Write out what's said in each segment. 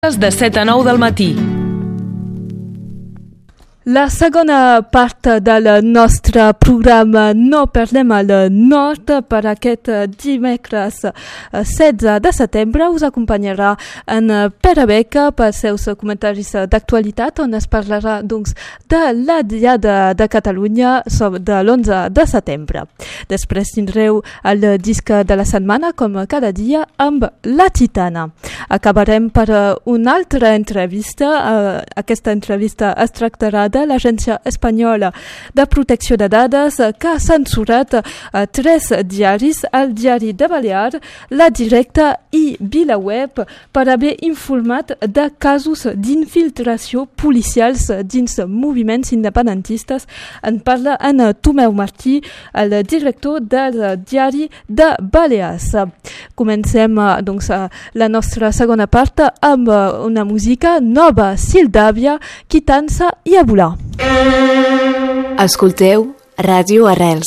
De 7 a 9 del matí. La segona part del nostre programa No perdem el nord per aquest dimecres 16 de setembre us acompanyarà en Pere Beca pels seus comentaris d'actualitat on es parlarà doncs, de la Diada de Catalunya de l'11 de setembre. Després tindreu el disc de la setmana com cada dia amb La Gitana. Acabarem per una altra entrevista. Aquesta entrevista es tractarà de l'Agència Espanyola de Protecció de Dades que ha censurat 3 diaris, el Diari de Balear, La Directa i VilaWeb, per haver informat de casos d'infiltració policials dins moviments independentistes. En parla en Tomeu Martí, el director del Diari de Balears. Comencem doncs, la nostra segona part amb una música nova, Sildàvia, Quitança i a volar. Escolteu Ràdio Arrels.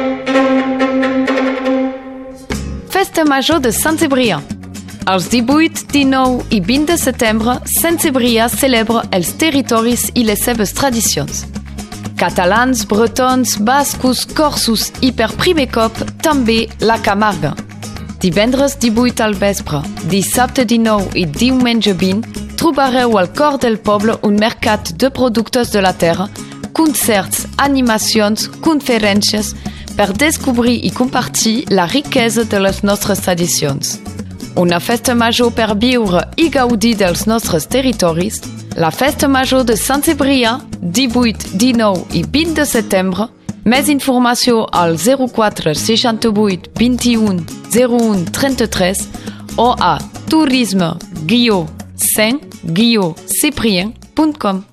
Festa Major de Sant-Cebrià. Els 18, 19 i 20 de setembre, Sant-Cebrià celebra els territoris i les seves tradicions. Catalans, bretons, bascos, corsos i per primer cop també la Camarga. Divendres 18 al vespre, dissabte 19 i diumenge 20, trobareu al cor del poble un mercat de productes de la terra, concerts, animacions, conferències, per descobrir i compartir la riquesa de les nostres tradicions. Una festa major per viure i gaudir dels nostres territoris, la Festa Major de Sant-Cebrià, 18, 19 i 20 de setembre. Més informació al 04 68 21 01 33 o a turisme-saint-cyprien.com.